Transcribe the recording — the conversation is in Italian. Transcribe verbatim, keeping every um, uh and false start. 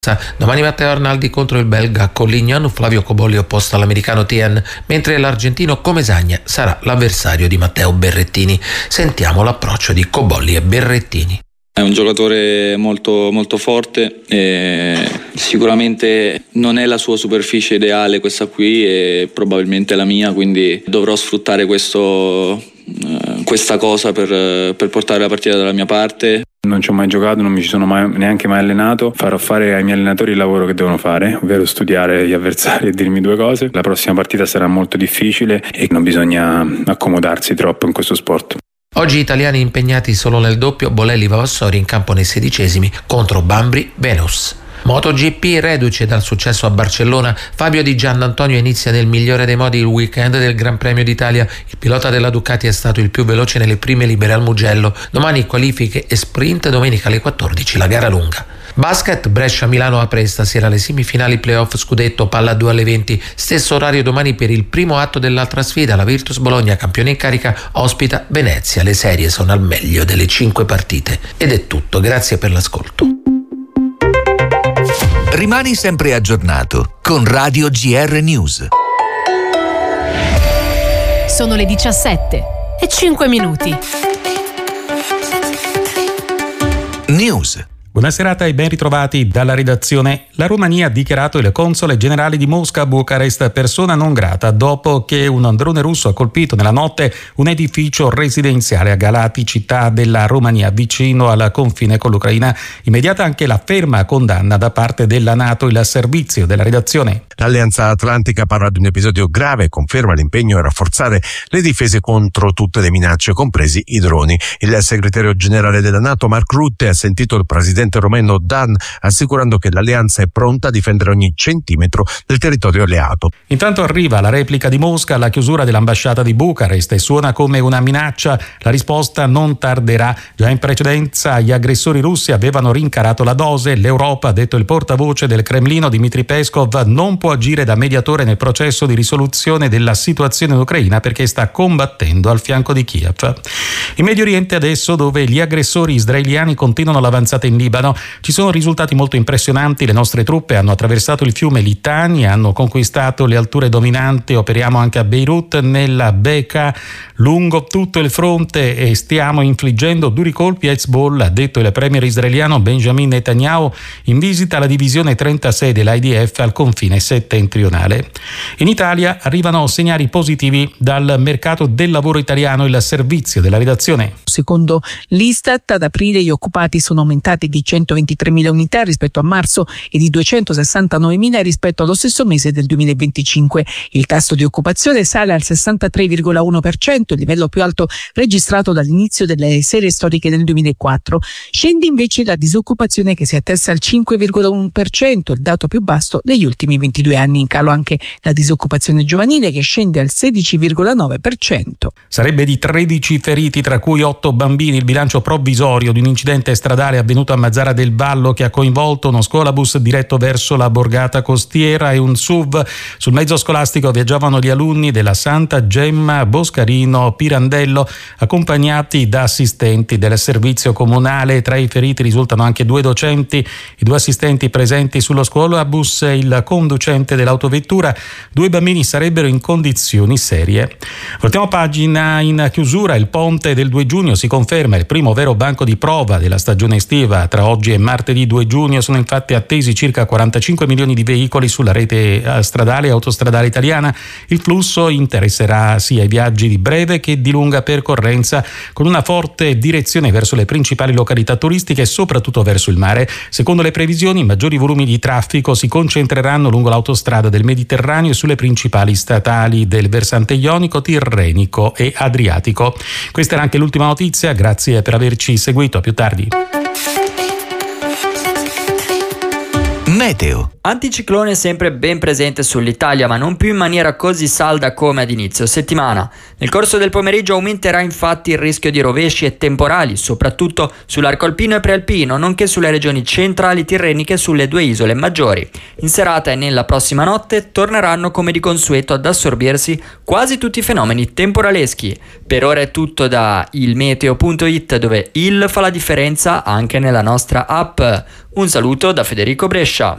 Domani Matteo Arnaldi contro il belga Collignon, Flavio Cobolli opposto all'americano Tien, mentre l'argentino Comesagne sarà l'avversario di Matteo Berrettini. Sentiamo l'approccio di Cobolli e Berrettini. È un giocatore molto, molto forte e sicuramente non è la sua superficie ideale questa qui e probabilmente la mia, quindi dovrò sfruttare questo, questa cosa per, per portare la partita dalla mia parte. Non ci ho mai giocato, non mi ci sono mai, neanche mai allenato. Farò fare ai miei allenatori il lavoro che devono fare, ovvero studiare gli avversari e dirmi due cose. La prossima partita sarà molto difficile e non bisogna accomodarsi troppo in questo sport. Oggi italiani impegnati solo nel doppio, Bolelli Vavassori in campo nei sedicesimi contro Bambri Venus. MotoGP, reduce dal successo a Barcellona, Fabio Di Giannantonio inizia nel migliore dei modi il weekend del Gran Premio d'Italia. Il pilota della Ducati è stato il più veloce nelle prime libere al Mugello. Domani qualifiche e sprint, domenica alle quattordici la gara lunga. Basket, Brescia-Milano apre stasera le semifinali playoff scudetto, palla due alle venti, stesso orario domani per il primo atto dell'altra sfida. La Virtus Bologna, campione in carica, ospita Venezia. Le serie sono al meglio delle cinque partite. Ed è tutto, grazie per l'ascolto. Rimani sempre aggiornato con Radio G R News. Sono le diciassette e cinque minuti. News. Buona serata e ben ritrovati dalla redazione. La Romania ha dichiarato il console generale di Mosca a Bucarest persona non grata dopo che un drone russo ha colpito nella notte un edificio residenziale a Galati, città della Romania vicino al confine con l'Ucraina. Immediata anche la ferma condanna da parte della NATO. Il servizio della redazione. L'Alleanza Atlantica parla di un episodio grave e conferma l'impegno a rafforzare le difese contro tutte le minacce, compresi i droni. Il segretario generale della NATO, Mark Rutte, ha sentito il presidente romeno Dan assicurando che l'alleanza è pronta a difendere ogni centimetro del territorio alleato. Intanto arriva la replica di Mosca alla chiusura dell'ambasciata di Bucarest e suona come una minaccia. La risposta non tarderà. Già in precedenza gli aggressori russi avevano rincarato la dose. L'Europa, ha detto il portavoce del Cremlino Dmitry Peskov, non può agire da mediatore nel processo di risoluzione della situazione in Ucraina perché sta combattendo al fianco di Kiev. In Medio Oriente adesso, dove gli aggressori israeliani continuano l'avanzata in Libano, ci sono risultati molto impressionanti. Le nostre truppe hanno attraversato il fiume Litani, hanno conquistato le alture dominanti. Operiamo anche a Beirut, nella Bekaa, lungo tutto il fronte e stiamo infliggendo duri colpi a Hezbollah, ha detto il premier israeliano Benjamin Netanyahu in visita alla divisione trentasei dell'I D F al confine settentrionale. In Italia arrivano segnali positivi dal mercato del lavoro italiano. Il servizio della redazione. Secondo l'Istat, ad aprile gli occupati sono aumentati di centoventitremila unità rispetto a marzo e di duecentosessantanovemila rispetto allo stesso mese del duemilaventicinque. Il tasso di occupazione sale al sessantatré virgola uno per cento, il livello più alto registrato dall'inizio delle serie storiche del duemilaquattro. Scende invece la disoccupazione, che si attesta al cinque virgola uno per cento, il dato più basso degli ultimi ventidue anni. In calo anche la disoccupazione giovanile, che scende al sedici virgola nove per cento. Sarebbe di tredici feriti, tra cui otto bambini, il bilancio provvisorio di un incidente stradale avvenuto a Mazzara del Vallo che ha coinvolto uno scuolabus diretto verso la borgata costiera e un S U V. Sul mezzo scolastico viaggiavano gli alunni della Santa Gemma Boscarino Pirandello, accompagnati da assistenti del servizio comunale. Tra i feriti risultano anche due docenti, i due assistenti presenti sullo scuolabus e il conducente dell'autovettura. Due bambini sarebbero in condizioni serie. Voltiamo pagina. In chiusura, il ponte del due giugno si conferma il primo vero banco di prova della stagione estiva. Tra oggi e martedì due giugno sono infatti attesi circa quarantacinque milioni di veicoli sulla rete stradale e autostradale italiana. Il flusso interesserà sia i viaggi di breve che di lunga percorrenza, con una forte direzione verso le principali località turistiche e soprattutto verso il mare. Secondo le previsioni, i maggiori volumi di traffico si concentreranno lungo l'autostrada del Mediterraneo e sulle principali statali del versante ionico, tirrenico e adriatico. Questa era anche l'ultima notizia, grazie per averci seguito, a più tardi. Meteo. Anticiclone sempre ben presente sull'Italia, ma non più in maniera così salda come ad inizio settimana. Nel corso del pomeriggio aumenterà infatti il rischio di rovesci e temporali, soprattutto sull'arco alpino e prealpino, nonché sulle regioni centrali tirreniche e sulle due isole maggiori. In serata e nella prossima notte torneranno come di consueto ad assorbirsi quasi tutti i fenomeni temporaleschi. Per ora è tutto da ilmeteo punto it, dove il fa la differenza anche nella nostra app. Un saluto da Federico Brescia.